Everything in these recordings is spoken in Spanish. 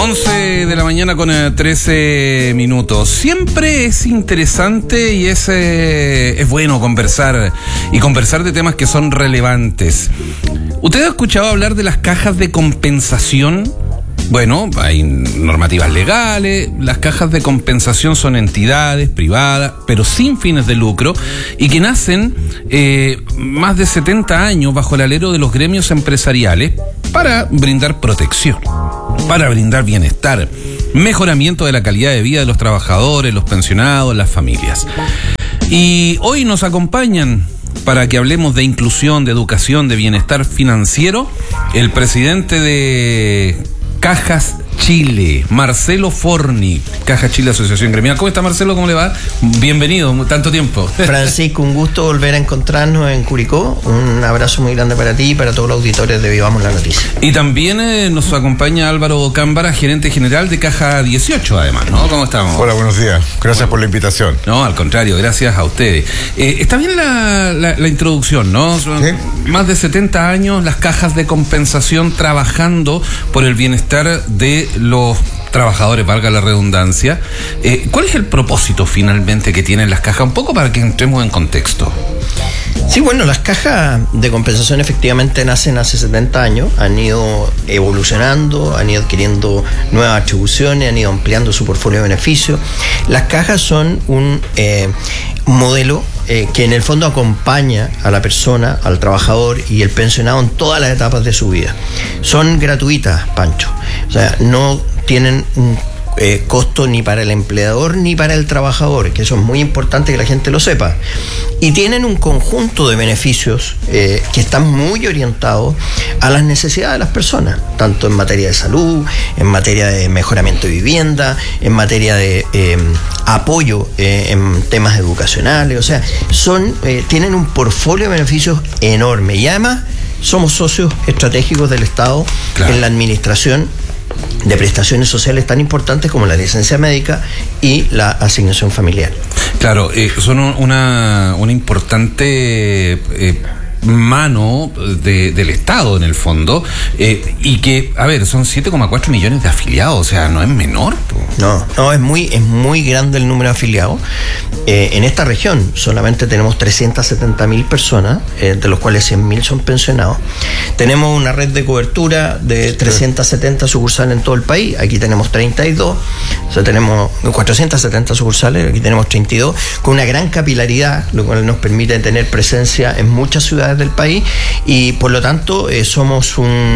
11 de la mañana con 13 minutos. Siempre es interesante y es bueno conversar de temas que son relevantes. ¿Usted ha escuchado hablar de las cajas de compensación? Bueno, hay normativas legales. Las cajas de compensación son entidades privadas, pero sin fines de lucro, y que nacen más de 70 años bajo el alero de los gremios empresariales para brindar protección, para brindar bienestar, mejoramiento de la calidad de vida de los trabajadores, los pensionados, las familias. Y hoy nos acompañan para que hablemos de inclusión, de educación, de bienestar financiero, el presidente de Cajas Chile, Marcelo Forni, Cajas Chile, Asociación Gremial. ¿Cómo está, Marcelo? ¿Cómo le va? Bienvenido, tanto tiempo. Francisco, un gusto volver a encontrarnos en Curicó. Un abrazo muy grande para ti y para todos los auditores de Vivamos la Noticia. Y también nos acompaña Álvaro Cámbara, gerente general de Caja 18, además, ¿no? ¿Cómo estamos? Hola, buenos días. Gracias por la invitación. No, al contrario, gracias a ustedes. Está bien la introducción, ¿no? ¿Sí? Más de 70 años las cajas de compensación trabajando por el bienestar de los trabajadores, valga la redundancia. ¿Cuál es el propósito finalmente que tienen las cajas? Un poco para que entremos en contexto. Sí, bueno, las cajas de compensación efectivamente nacen hace 70 años, han ido evolucionando, han ido adquiriendo nuevas atribuciones, han ido ampliando su portfolio de beneficios. Las cajas son un modelo que en el fondo acompaña a la persona, al trabajador y el pensionado en todas las etapas de su vida. Son gratuitas, Pancho. O sea, no tienen un costo ni para el empleador ni para el trabajador, que eso es muy importante que la gente lo sepa. Y tienen un conjunto de beneficios que están muy orientados a las necesidades de las personas, tanto en materia de salud, en materia de mejoramiento de vivienda, en materia de apoyo en temas educacionales. O sea, tienen un portfolio de beneficios enorme y además somos socios estratégicos del Estado, claro, en la administración de prestaciones sociales tan importantes como la licencia médica y la asignación familiar. Claro, son una importante mano del Estado en el fondo, y que, a ver, son 7,4 millones de afiliados, o sea, no es menor. No, es muy grande el número de afiliados. En esta región solamente tenemos 370.000 personas, de los cuales 100.000 son pensionados. Tenemos una red de cobertura de 370 sucursales en todo el país. Aquí tenemos 32, o sea, tenemos 470 sucursales, aquí tenemos 32, con una gran capilaridad, lo cual nos permite tener presencia en muchas ciudades del país y por lo tanto somos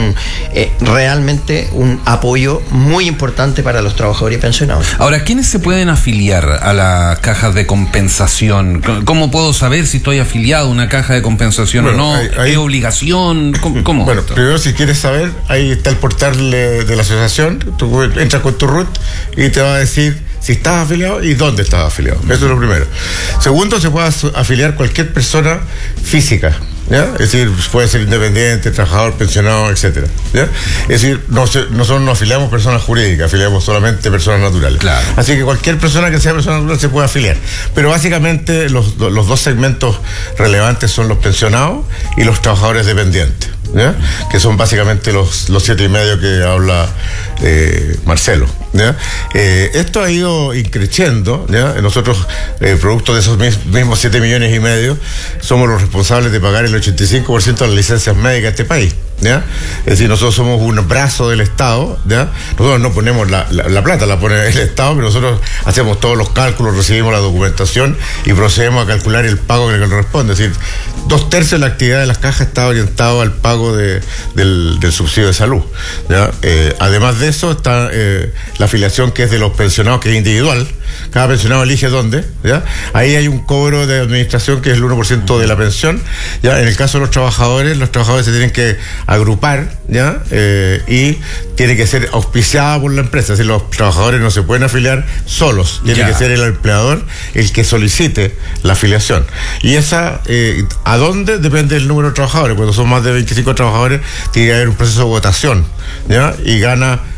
realmente un apoyo muy importante para los trabajadores y pensionados. Ahora, ¿quiénes se pueden afiliar a las cajas de compensación? ¿Cómo puedo saber si estoy afiliado a una caja de compensación o no? ¿Qué obligación? ¿Cómo? Bueno, primero, si quieres saber, ahí está el portal de la asociación. Tú entras con tu RUT y te va a decir si estás afiliado y dónde estás afiliado. Eso es lo primero. Segundo, se puede afiliar cualquier persona física, ¿ya? Es decir, puede ser independiente, trabajador, pensionado, etcétera, ¿ya? Es decir, nosotros no afiliamos personas jurídicas, afiliamos solamente personas naturales. Claro. Así que cualquier persona que sea persona natural se puede afiliar. Pero básicamente los dos segmentos relevantes son los pensionados y los trabajadores dependientes, ¿ya? Que son básicamente los 7,5 que habla Marcelo, ¿ya? Esto ha ido increciendo, ¿ya? Nosotros, producto de esos mismos 7,5 millones, somos los responsables de pagar el 85% de las licencias médicas de este país, ¿ya? Es decir, nosotros somos un brazo del Estado, ¿ya? Nosotros no ponemos la plata, la pone el Estado, pero nosotros hacemos todos los cálculos, recibimos la documentación y procedemos a calcular el pago que le corresponde. Es decir, 2/3 de la actividad de las cajas está orientado al pago del subsidio de salud, ¿ya? Además de eso está la afiliación que es de los pensionados, que es individual. Cada pensionado elige dónde, ¿ya? Ahí hay un cobro de administración que es el 1% de la pensión, ¿ya? En el caso de los trabajadores se tienen que agrupar, ¿ya? Y tiene que ser auspiciada por la empresa. Es decir, los trabajadores no se pueden afiliar solos, tiene que ser el empleador el que solicite la afiliación. Y esa, ¿a dónde? Depende del número de trabajadores. Cuando son más de 25 trabajadores, tiene que haber un proceso de votación, ¿ya? Y gana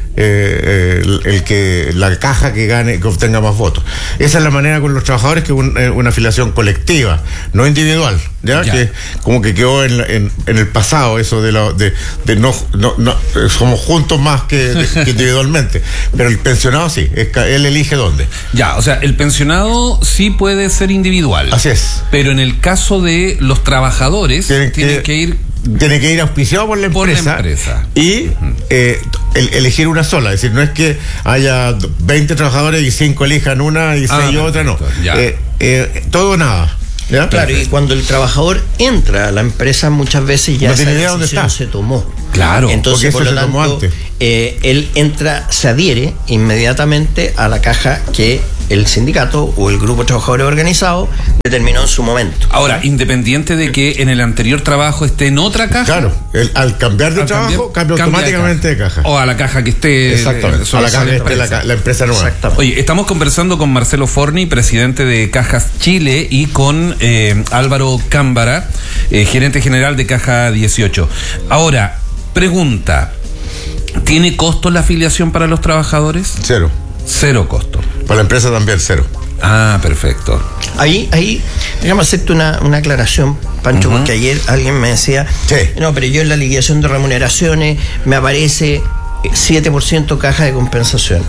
la caja que gane, que obtenga más votos. Esa es la manera con los trabajadores, que es una afiliación colectiva, no individual, ¿ya? Que como que quedó en el pasado eso de no somos juntos más que individualmente. Pero el pensionado sí, él elige dónde. Ya, o sea, el pensionado sí puede ser individual. Así es. Pero en el caso de los trabajadores, tiene que ir auspiciado por la empresa. Y elegir una sola. Es decir, no es que haya 20 trabajadores y 5 elijan una y 6 otra, no. Todo o nada. ¿Ya? Claro, y cuando el trabajador entra a la empresa, muchas veces ya no tiene idea dónde está. Se tomó. Claro, entonces por lo tanto él entra, se adhiere inmediatamente a la caja que el sindicato o el grupo de trabajadores organizado determinó en su momento. Ahora, independiente de que en el anterior trabajo esté en otra caja. Claro, al cambiar de trabajo cambia automáticamente de caja. O a la caja que esté. Exactamente, a la caja que esté la empresa nueva. Exactamente. Oye, estamos conversando con Marcelo Forni, presidente de Cajas Chile, y con Álvaro Cámbara, gerente general de Caja 18. Ahora, pregunta, ¿tiene costo la afiliación para los trabajadores? Cero costo. Para la empresa también, cero. Ah, perfecto. Ahí déjame hacerte una aclaración, Pancho, porque ayer alguien me decía, no, pero yo en la liquidación de remuneraciones me aparece 7% caja de compensación.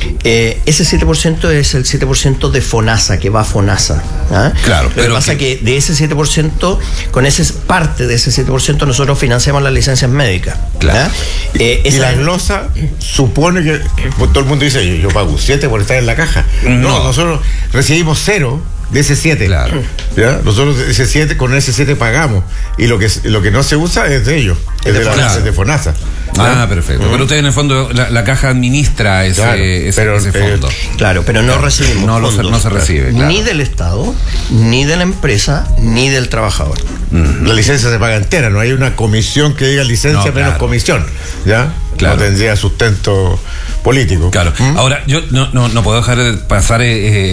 Ese 7% es el 7% de FONASA, que va a FONASA. Claro. Lo que pasa es que de ese 7%, con parte de ese 7%, nosotros financiamos las licencias médicas. Claro. Y la glosa supone que todo el mundo dice, yo pago 7 por estar en la caja. No, nosotros recibimos 0 de ese 7. Claro. ¿Ya? Nosotros con ese 7 pagamos. Y lo que no se usa es de ellos, es de FONASA. Ah, perfecto. Pero usted en el fondo, la caja administra ese fondo. Claro, pero no recibimos fondos. No se recibe. Claro. Ni del Estado, ni de la empresa, ni del trabajador. La licencia se paga entera, no hay una comisión que diga licencia menos comisión. ¿Ya? Claro. No tendría sustento político. Claro. Ahora, yo no puedo dejar de pasar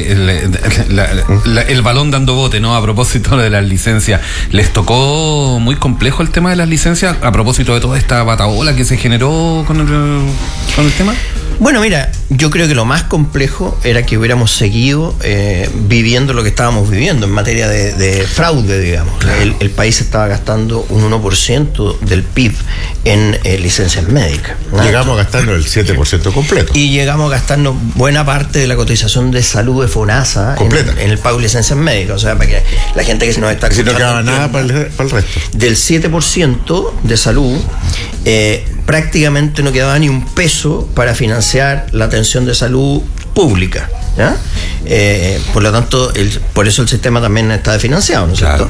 el balón dando bote, ¿no? A propósito de las licencias. ¿Les tocó muy complejo el tema de las licencias a propósito de toda esta batahola que se generó con el tema? Bueno, mira, yo creo que lo más complejo era que hubiéramos seguido viviendo lo que estábamos viviendo en materia de fraude, digamos. Claro. El país estaba gastando un 1% del PIB en licencias médicas, ¿no? Llegamos a gastarnos el 7% completo. Y llegamos a gastarnos buena parte de la cotización de salud de FONASA en el pago de licencias médicas. O sea, para que la gente que se nos está escuchando... Si no quedaba nada para el resto. Del 7% de salud, prácticamente no quedaba ni un peso para financiar la atención de salud pública, ¿ya? Por lo tanto, por eso el sistema también está desfinanciado, ¿no es cierto?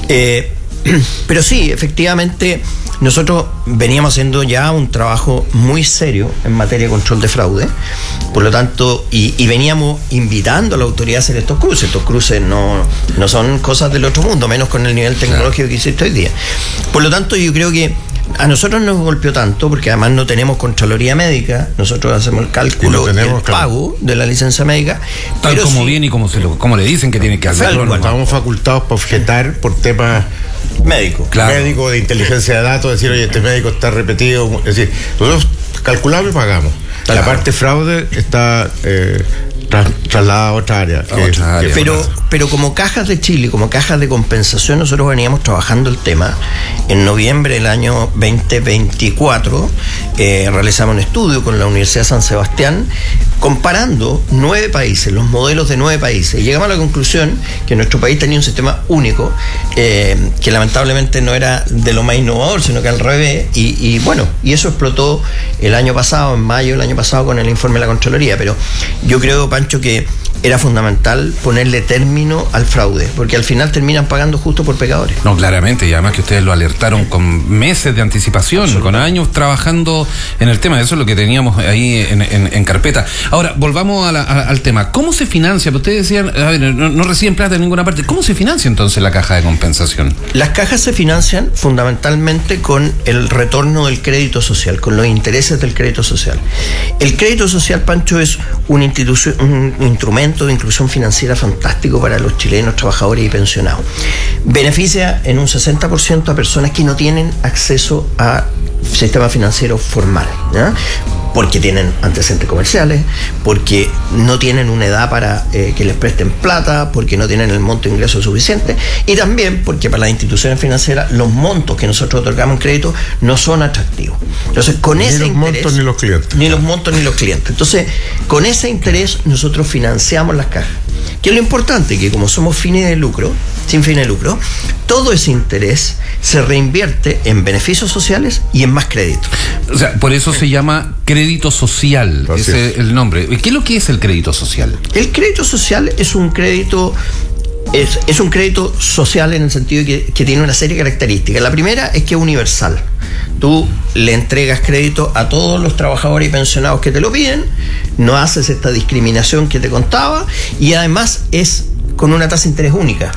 Pero sí, efectivamente, nosotros veníamos haciendo ya un trabajo muy serio en materia de control de fraude, por lo tanto, y veníamos invitando a la autoridad a hacer estos cruces. Estos cruces no son cosas del otro mundo, menos con el nivel tecnológico que existe hoy día. Por lo tanto, yo creo que a nosotros nos golpeó tanto, porque además no tenemos Contraloría Médica, nosotros hacemos el cálculo del pago de la licencia médica. Tal como viene y como le dicen que tiene que hacerlo. Bueno, estamos facultados para objetar por temas médicos. Claro. Médico, de inteligencia de datos, decir, oye, este médico está repetido. Es decir, nosotros calculamos y pagamos. Claro. La parte fraude está trasladada a otra área. Pero como Cajas de Chile, como cajas de compensación, nosotros veníamos trabajando el tema. En noviembre del año 2024 realizamos un estudio con la Universidad de San Sebastián comparando 9 países, los modelos de 9 países, y llegamos a la conclusión que nuestro país tenía un sistema único, que lamentablemente no era de lo más innovador, sino que al revés, y eso explotó el año pasado, en mayo del año pasado, con el informe de la Contraloría. Pero yo creo, Pancho, que era fundamental ponerle término al fraude, porque al final terminan pagando justo por pecadores. No, claramente, y además que ustedes lo alertaron con meses de anticipación, con años trabajando en el tema. Eso es lo que teníamos ahí en carpeta. Ahora, volvamos al tema. ¿Cómo se financia? Ustedes decían, a ver, no reciben plata en ninguna parte. ¿Cómo se financia entonces la caja de compensación? Las cajas se financian fundamentalmente con el retorno del crédito social, con los intereses del crédito social. El crédito social, Pancho, es un instrumento de inclusión financiera fantástico para los chilenos, trabajadores y pensionados. Beneficia en un 60% a personas que no tienen acceso a sistema financiero formal, ¿ya? porque tienen antecedentes comerciales, porque no tienen una edad para que les presten plata, porque no tienen el monto de ingreso suficiente, y también porque para las instituciones financieras los montos que nosotros otorgamos en crédito no son atractivos. Entonces, con ese interés... Ni los montos ni los clientes. Ni los montos ni los clientes. Entonces, con ese interés nosotros financiamos las cajas. Que es lo importante, que como somos sin fines de lucro, todo ese interés se reinvierte en beneficios sociales y en más crédito. O sea, por eso se llama crédito social, ese es el nombre. ¿Qué es lo que es el crédito social? El crédito social es un crédito... Es un crédito social en el sentido de que tiene una serie de características. La primera es que es universal. Tú le entregas crédito a todos los trabajadores y pensionados que te lo piden, no haces esta discriminación que te contaba, y además es con una tasa de interés única.